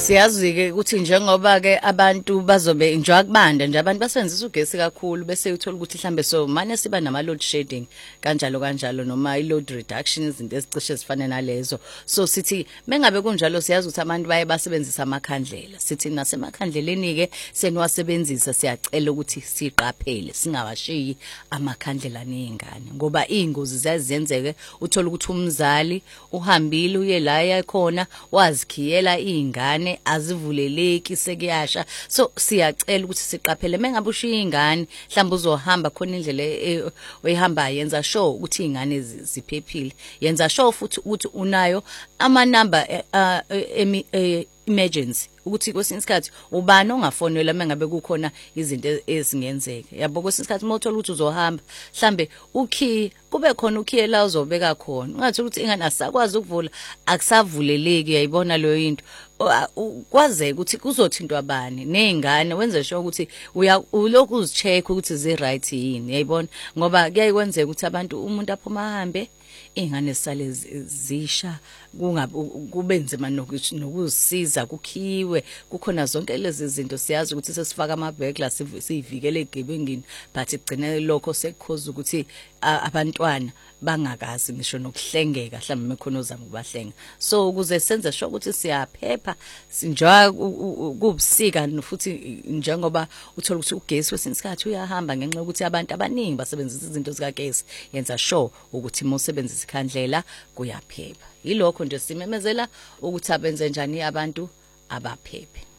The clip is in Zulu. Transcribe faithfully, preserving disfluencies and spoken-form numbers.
Siyazi ke ukuthi njengoba ke abantu bazobe njengoba kubanda nje abantu basebenzisa ugesi kakhulu bese uthola ukuthi mhlambe so manje siba nama load shedding kanjalo kanjalo noma i load reduction izinto ezicishe zifane nalezo. So sithi mengabe kunjalo siyazi ukuthi abantu baye basebenzisa amakhandlela. Sithi nasemakhandleleni ke senwasebenzisa siyacela ukuthi siqaphele singawashiyi amakhandlela nezingane ngoba ingozi ziyazenzeke uthola ukuthi umzali uhambile uye la yakhona wazikhiyela izingane azivuleleki sekuyasha. So siyacela ukuthi siqaphele mengabe ushiya izingane mhlawumbe uzohamba khona indlela oyihamba yenza sure ukuthi izingane ziphephile. Yenza sure futhi ukuthi unayo ama number emergency ukuthi kwesinye isikhathi ubani ongafonela mengabe kukhona izinto ezingenzeka. Yabo kwesinye isikhathi mothola ukuthi uzohamba mhlambe ukey kube khona ukey la uzobeka khona ungathi ukuthi ingane asakwazi ukuvula akusavuleleki uyayibona leyo into kwazeke ukuthi kuzothintwa abani nezingane wenze sure ukuthi ulokhu uzicheck ukuthi zi right yini uyayibona ngoba kuyayikwenzeka ukuthi abantu umuntu aphuma ahambe ingane sale zisha kungabe kubenzima nokuzisiza kukhiwe kukhona zonke lezi zinto siyazi ukuthi sesifaka ama burglar sivikele egebengini but igcine lokho sekukhoza ukuthi abantwana bangakazi ngisho nokuhlengeka mhlawumbe mekhona ozama ukubahlenga. So ukuze senze sho ukuthi siyaphepha sinjwa kubusika futhi njengoba uthola ukuthi ugesi kwesinye isikhathi uyahamba ngenxa yokuthi abantu abaningi basebenzisa izinto zikagesi yenza sure ukuthi mosebenzisa ikhandlela kuyaphepha. Yilokho nje simemezela ukuthi abenze njani abantu abaphephe.